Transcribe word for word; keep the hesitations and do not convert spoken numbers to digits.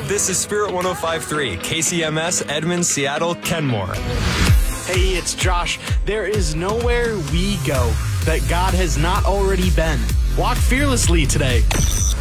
This is Spirit one oh five point three, K C M S, Edmond, Seattle, Kenmore. Hey, it's Josh. There is nowhere we go that God has not already been. Walk fearlessly today.